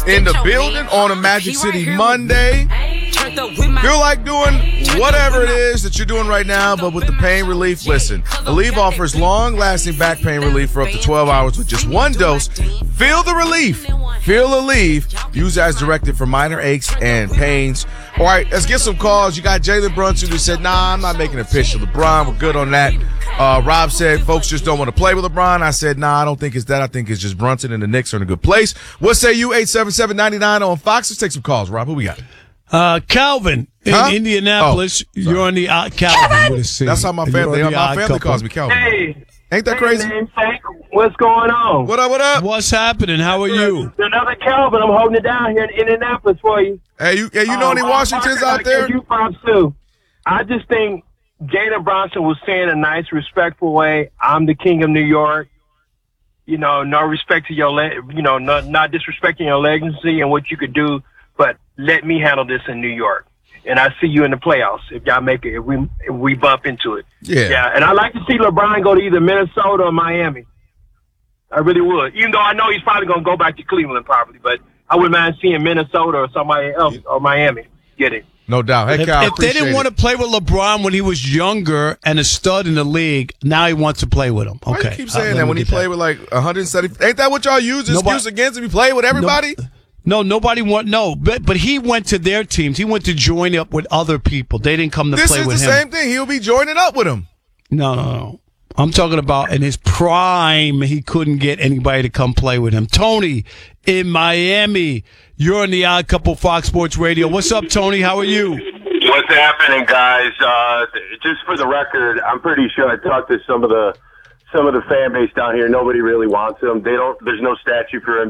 in the building on a Magic City Monday. Feel like doing whatever it is that you're doing right now, but with the pain relief, listen. Aleve offers long-lasting back pain relief for up to 12 hours with just one dose. Feel the relief. Feel Aleve. Use as directed for minor aches and pains. All right, let's get some calls. You got Jalen Brunson who said, nah, I'm not making a pitch to LeBron. We're good on that. Rob said, folks just don't want to play with LeBron. I said, nah, I don't think it's that. I think it's just Brunson and the Knicks are in a good place. What say you? 877-99 on Fox. Let's take some calls, Rob. Who we got? Calvin in Indianapolis. You're on the Calvin. That's how my family calls me, Calvin. Hey. Ain't that crazy? What's going on? What up? What's happening? How are you? Another Calvin. I'm holding it down here in Indianapolis for you. Hey, you know any Washingtons out there? You props too. I just think Jalen Brunson was saying in a nice, respectful way, I'm the king of New York. You know, no respect to your, not disrespecting your legacy and what you could do, but let me handle this in New York. And I see you in the playoffs if y'all make it, if we bump into it. Yeah. And I'd like to see LeBron go to either Minnesota or Miami. I really would. Even though I know he's probably going to go back to Cleveland probably, but I wouldn't mind seeing Minnesota or somebody else or Miami get it. No doubt. Hey, Cal, if they didn't want to play with LeBron when he was younger and a stud in the league, now he wants to play with him. Okay. Why do you keep saying that when he played with like 170? Ain't that what y'all use excuse against if he played with everybody? No, nobody but he went to their teams. He went to join up with other people. They didn't come to play with him. This is the same thing. He'll be joining up with him. No. I'm talking about in his prime, he couldn't get anybody to come play with him. Tony in Miami, you're on the Odd Couple Fox Sports Radio. What's up, Tony? How are you? What's happening, guys? Just for the record, I'm pretty sure I talked to some of the fan base down here. Nobody really wants him. There's no statue for him